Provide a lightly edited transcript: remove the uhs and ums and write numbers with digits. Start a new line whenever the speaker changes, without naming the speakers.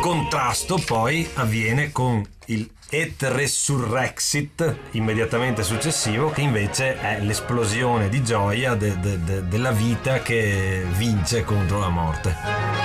contrasto poi avviene con il Et Resurrexit immediatamente successivo, che invece è l'esplosione di gioia della vita che vince contro la morte.